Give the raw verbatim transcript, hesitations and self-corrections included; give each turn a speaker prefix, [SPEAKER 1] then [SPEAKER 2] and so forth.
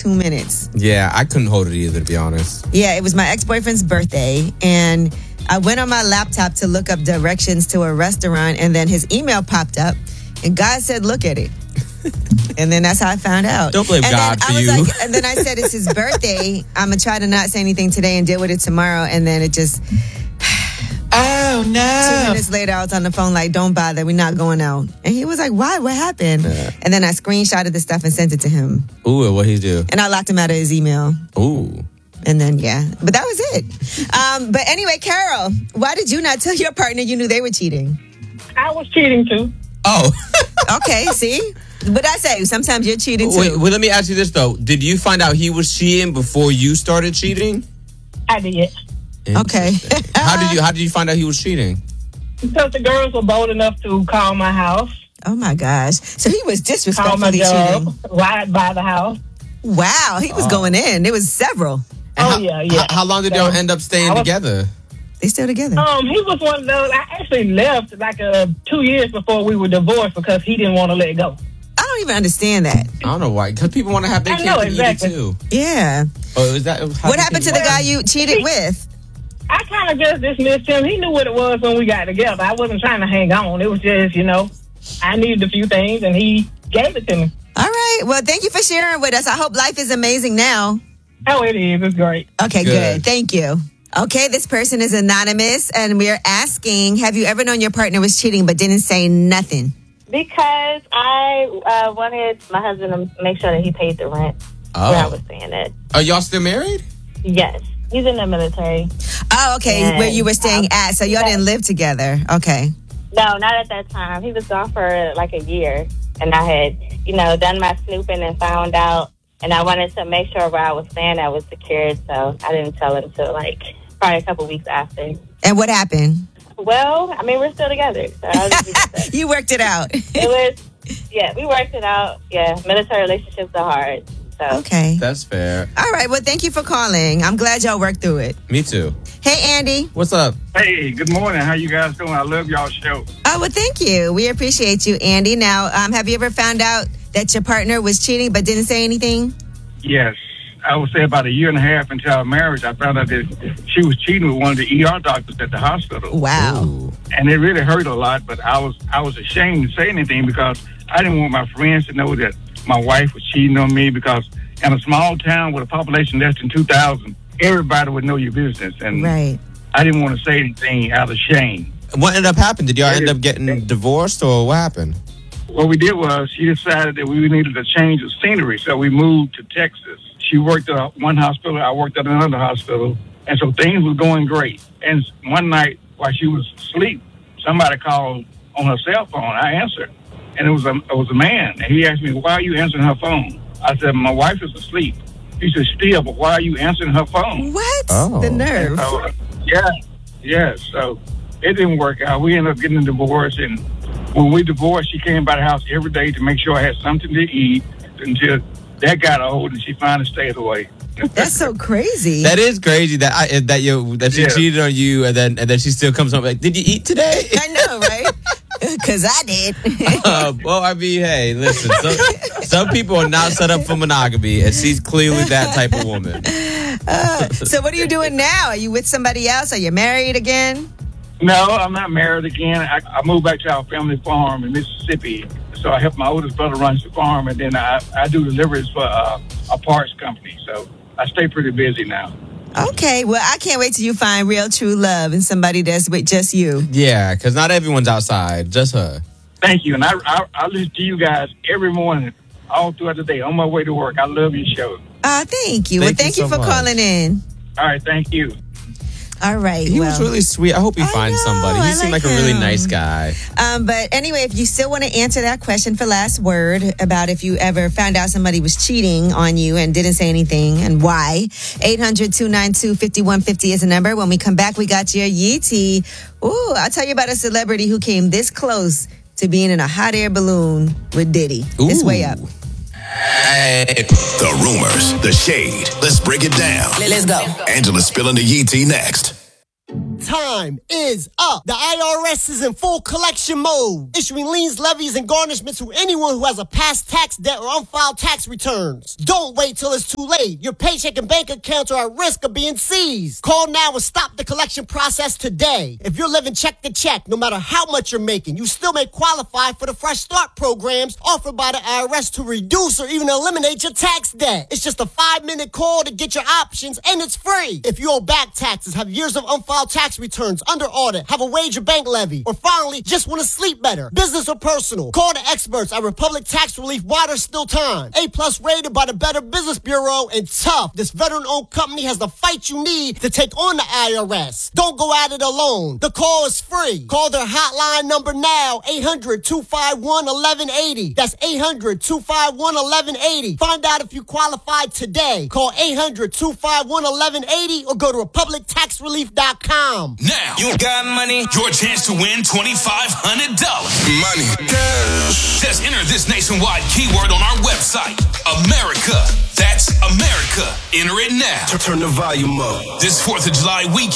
[SPEAKER 1] two minutes.
[SPEAKER 2] Yeah, I couldn't hold it either, to be honest.
[SPEAKER 1] Yeah, it was my ex-boyfriend's birthday, and I went on my laptop to look up directions to a restaurant, and then his email popped up, and God said, look at it. And then that's how I found out.
[SPEAKER 2] Don't blame
[SPEAKER 1] and
[SPEAKER 2] God
[SPEAKER 1] then
[SPEAKER 2] for
[SPEAKER 1] I was
[SPEAKER 2] you.
[SPEAKER 1] Like, and then I said, it's his birthday. I'm going to try to not say anything today and deal with it tomorrow. And then it just...
[SPEAKER 2] Oh, no.
[SPEAKER 1] Two minutes later, I was on the phone like, don't bother. We're not going out. And he was like, why? What happened? Yeah. And then I screenshotted the stuff and sent it to him.
[SPEAKER 2] Ooh, what'd he do?
[SPEAKER 1] And I locked him out of his email.
[SPEAKER 2] Ooh.
[SPEAKER 1] And then, yeah. But that was it. Um, but anyway, Carol, why did you not tell your partner you knew they were cheating?
[SPEAKER 3] I was cheating too.
[SPEAKER 2] Oh.
[SPEAKER 1] Okay, see? What I say? Sometimes you're cheating too.
[SPEAKER 2] Wait, well, let me ask you this, though. Did you find out he was cheating before you started cheating?
[SPEAKER 3] I did.
[SPEAKER 1] Okay.
[SPEAKER 2] how did you How did you find out he was cheating?
[SPEAKER 3] Because the girls were bold enough to call my house.
[SPEAKER 1] Oh, my gosh. So he was disrespectfully
[SPEAKER 3] call my
[SPEAKER 1] cheating.
[SPEAKER 3] Right by the house.
[SPEAKER 1] Wow, he was oh. going in. There was several.
[SPEAKER 3] And oh, how, yeah, yeah.
[SPEAKER 2] How, how long did so, y'all end up staying was, together?
[SPEAKER 1] They still together.
[SPEAKER 3] Um, he was one of those. I actually left like uh, two years before we were divorced because he didn't want to let go.
[SPEAKER 1] I don't even understand that.
[SPEAKER 2] I don't know why. Because people want to have their
[SPEAKER 3] I
[SPEAKER 2] kids
[SPEAKER 3] know,
[SPEAKER 2] and
[SPEAKER 3] exactly.
[SPEAKER 2] eat it too.
[SPEAKER 1] Yeah.
[SPEAKER 2] Oh, is that?
[SPEAKER 1] What happened to the guy you cheated
[SPEAKER 3] he,
[SPEAKER 1] with?
[SPEAKER 3] I kind of just dismissed him. He knew what it was when we got together. I wasn't trying to hang on. It was just, you know, I needed a few things and he gave it to me.
[SPEAKER 1] All right. Well, thank you for sharing with us. I hope life is amazing now.
[SPEAKER 3] Oh, it is. It's great.
[SPEAKER 1] Okay, good. good. Thank you. Okay, this person is anonymous, and we're asking, have you ever known your partner was cheating but didn't say nothing?
[SPEAKER 4] Because I uh, wanted my husband to make sure that he paid the rent
[SPEAKER 2] oh.
[SPEAKER 4] where I was staying at.
[SPEAKER 2] Are y'all still married?
[SPEAKER 4] Yes. He's in the military.
[SPEAKER 1] Oh, okay, and where you were staying at. So y'all
[SPEAKER 4] yes.
[SPEAKER 1] didn't live together. Okay.
[SPEAKER 4] No, not at that time. He was gone for like a year, and I had, you know, done my snooping and found out. And I wanted to make sure where I was staying at was secured, so I didn't tell him until like probably a couple weeks after.
[SPEAKER 1] And what happened?
[SPEAKER 4] Well, I mean, we're still together. So I just
[SPEAKER 1] you worked it out.
[SPEAKER 4] It was, yeah, we worked it out. Yeah, military relationships are hard. So.
[SPEAKER 1] Okay.
[SPEAKER 2] That's fair.
[SPEAKER 1] All right, well, thank you for calling. I'm glad y'all worked through it.
[SPEAKER 2] Me too.
[SPEAKER 1] Hey, Andy.
[SPEAKER 2] What's up?
[SPEAKER 5] Hey, good morning. How you guys doing? I love y'all's show.
[SPEAKER 1] Oh, well, thank you. We appreciate you, Andy. Now, um, have you ever found out that your partner was cheating but didn't say anything?
[SPEAKER 5] Yes. I would say about a year and a half into our marriage, I found out that she was cheating with one of the E R doctors at the hospital.
[SPEAKER 1] Wow.
[SPEAKER 2] Ooh.
[SPEAKER 5] And it really hurt a lot, but I was I was ashamed to say anything because I didn't want my friends to know that my wife was cheating on me, because in a small town with a population less than two thousand, everybody would know your business. And
[SPEAKER 1] right.
[SPEAKER 5] I didn't want to say anything out of shame.
[SPEAKER 2] What ended up happening? Did y'all end up getting divorced, or what happened?
[SPEAKER 5] What we did was she decided that we needed a change of scenery, so we moved to Texas. She worked at one hospital, I worked at another hospital, and so things were going great. And one night while she was asleep, somebody called on her cell phone. I answered, and it was a it was a man. And he asked me, "Why are you answering her phone?" I said, "My wife is asleep." He said, "Still, but why are you answering her phone?"
[SPEAKER 1] What?
[SPEAKER 2] Oh.
[SPEAKER 1] The nerve.
[SPEAKER 5] So, uh, yeah, yeah. So it didn't work out. We ended up getting a divorce, and when we divorced, she came by the house every day to make sure I had something to eat until that got old, and she finally stayed away.
[SPEAKER 1] That's so crazy.
[SPEAKER 2] That is crazy that I that you that she
[SPEAKER 5] yeah.
[SPEAKER 2] cheated on you, and then and then she still comes home like, "Did you eat today?"
[SPEAKER 1] I know, right? Because I did.
[SPEAKER 2] uh, well, I mean, hey, listen. Some, some people are not set up for monogamy, and she's clearly that type of woman.
[SPEAKER 1] Uh, so, what are you doing now? Are you with somebody else? Are you married again?
[SPEAKER 5] No, I'm not married again. I, I moved back to our family farm in Mississippi. So I help my oldest brother run the farm, and then I, I do deliveries for uh, a parts company. So I stay pretty busy now.
[SPEAKER 1] Okay, well, I can't wait till you find real true love and somebody that's with just you.
[SPEAKER 2] Yeah, because not everyone's outside, just her.
[SPEAKER 5] Thank you, and I, I I listen to you guys every morning, all throughout the day, on my way to work. I love your show.
[SPEAKER 1] Uh, thank you.
[SPEAKER 2] Thank
[SPEAKER 1] well,
[SPEAKER 2] you
[SPEAKER 1] thank you,
[SPEAKER 2] so
[SPEAKER 1] for
[SPEAKER 2] much.
[SPEAKER 1] calling in.
[SPEAKER 5] All right, thank you.
[SPEAKER 1] All right.
[SPEAKER 2] He
[SPEAKER 1] well,
[SPEAKER 2] was really sweet. I hope he
[SPEAKER 1] I
[SPEAKER 2] finds
[SPEAKER 1] know,
[SPEAKER 2] somebody. He
[SPEAKER 1] I
[SPEAKER 2] seemed
[SPEAKER 1] like
[SPEAKER 2] like a really
[SPEAKER 1] him.
[SPEAKER 2] nice guy.
[SPEAKER 1] Um, but anyway, if you still want to answer that question for last word about if you ever found out somebody was cheating on you and didn't say anything and why, eight hundred, two nine two, five one five zero is the number. When we come back, we got your Yeetie. Ooh, I'll tell you about a celebrity who came this close to being in a hot air balloon with Diddy.
[SPEAKER 2] Ooh.
[SPEAKER 1] This way up.
[SPEAKER 6] Hey. The rumors, the shade. Let's break it down.
[SPEAKER 7] Let's go.
[SPEAKER 6] Angela's spilling the Yee tea next.
[SPEAKER 7] time is up. The I R S is in full collection mode, issuing liens, levies, and garnishments to anyone who has a past tax debt or unfiled tax returns. Don't wait till it's too late. Your paycheck and bank accounts are at risk of being seized. Call now and stop the collection process today. If you're living check to check, no matter how much you're making, you still may qualify for the Fresh Start programs offered by the I R S to reduce or even eliminate your tax debt. It's just a five-minute call to get your options, and it's free. If you owe back taxes, have years of unfiled tax returns, under audit, have a wage or bank levy, or finally just want to sleep better, business or personal, call the experts at Republic Tax Relief while there's still time. A-plus rated by the Better Business Bureau, and tough. This veteran-owned company has the fight you need to take on the I R S. Don't go at it alone. The call is free. Call their hotline number now, eight hundred, two five one, eleven eighty. That's eight hundred, two five one, eleven eighty. Find out if you qualify today. Call eight hundred, two five one, eleven eighty or go to republic tax relief dot com.
[SPEAKER 6] Now, you got money, your chance to win twenty-five hundred dollars. Money. Cash. Just enter this nationwide keyword on our website, America. That's America. Enter it now.
[SPEAKER 8] Turn the volume up.
[SPEAKER 6] This fourth of July weekend.